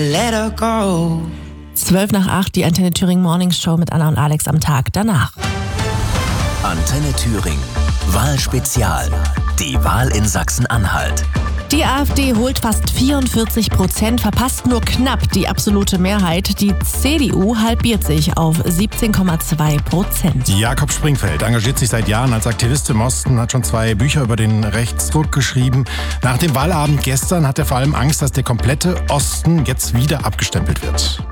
Let her go. 7:12, die Antenne Thüringen Morning Show mit Anna und Alex am Tag danach. Antenne Thüringen. Wahlspezial. Die Wahl in Sachsen-Anhalt. Die AfD holt fast 44%, verpasst nur knapp die absolute Mehrheit. Die CDU halbiert sich auf 17,2%. Jakob Springfeld engagiert sich seit Jahren als Aktivist im Osten, hat schon 2 Bücher über den Rechtsruck geschrieben. Nach dem Wahlabend gestern hat er vor allem Angst, dass der komplette Osten jetzt wieder abgestempelt wird.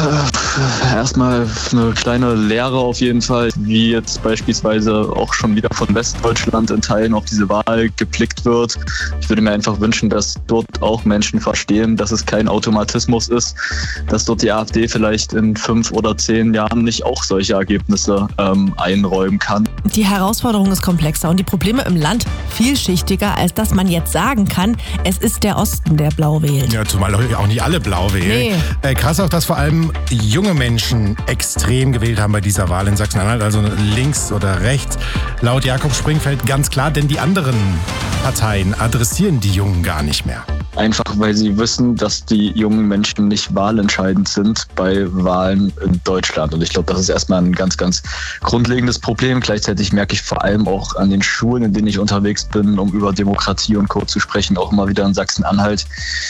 Erstmal eine kleine Lehre auf jeden Fall, wie jetzt beispielsweise auch schon wieder von Westdeutschland in Teilen auf diese Wahl geblickt wird. Ich würde mir einfach wünschen, dass dort auch Menschen verstehen, dass es kein Automatismus ist, dass dort die AfD vielleicht in 5 oder 10 Jahren nicht auch solche Ergebnisse einräumen kann. Die Herausforderung ist komplexer und die Probleme im Land vielschichtiger, als dass man jetzt sagen kann, es ist der Osten, der blau wählt. Ja, zumal auch nicht alle blau wählen. Nee. Krass auch, dass vor allem junge Menschen extrem gewählt haben bei dieser Wahl in Sachsen-Anhalt, also links oder rechts. Laut Jakob Springfeld ganz klar, denn die anderen Parteien adressieren die Jungen gar nicht mehr. Einfach weil sie wissen, dass die jungen Menschen nicht wahlentscheidend sind bei Wahlen in Deutschland. Und ich glaube, das ist erstmal ein ganz, ganz grundlegendes Problem. Gleichzeitig merke ich vor allem auch an den Schulen, in denen ich unterwegs bin, um über Demokratie und Co. zu sprechen, auch immer wieder in Sachsen-Anhalt,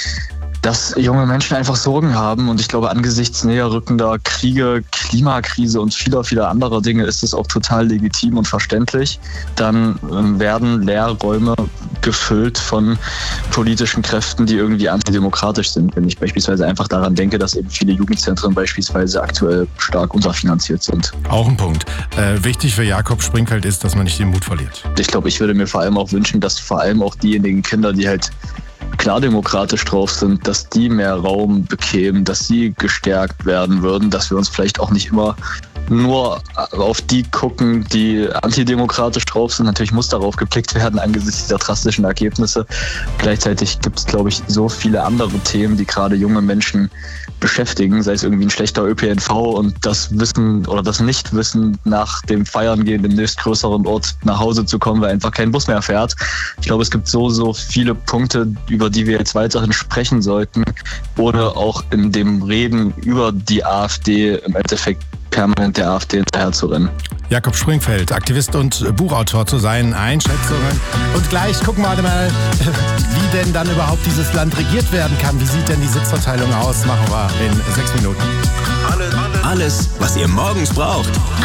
dass junge Menschen einfach Sorgen haben. Und ich glaube, angesichts näher rückender Kriege, Klimakrise und vieler anderer Dinge ist es auch total legitim und verständlich. Dann werden Lehrräume gefüllt von politischen Kräften, die irgendwie antidemokratisch sind. Wenn ich beispielsweise einfach daran denke, dass eben viele Jugendzentren beispielsweise aktuell stark unterfinanziert sind. Auch ein Punkt. Wichtig für Jakob Springfeld ist, dass man nicht den Mut verliert. Ich glaube, ich würde mir vor allem auch wünschen, dass vor allem auch diejenigen Kinder, die halt klar demokratisch drauf sind, dass die mehr Raum bekämen, dass sie gestärkt werden würden, dass wir uns vielleicht auch nicht immer nur auf die gucken, die antidemokratisch drauf sind. Natürlich muss darauf geblickt werden angesichts dieser drastischen Ergebnisse. Gleichzeitig gibt es, glaube ich, so viele andere Themen, die gerade junge Menschen beschäftigen, sei es irgendwie ein schlechter ÖPNV und das Wissen oder das Nichtwissen nach dem Feiern gehen im nächstgrößeren Ort nach Hause zu kommen, weil einfach kein Bus mehr fährt. Ich glaube, es gibt so viele Punkte, über die wir jetzt weiterhin sprechen sollten, ohne auch in dem Reden über die AfD im Endeffekt permanent der AfD hinterher zu rennen. Jakob Springfeld, Aktivist und Buchautor zu seinen Einschätzungen. Und gleich gucken wir mal, wie denn dann überhaupt dieses Land regiert werden kann. Wie sieht denn die Sitzverteilung aus? Machen wir in 6 Minuten. Alles, was ihr morgens braucht.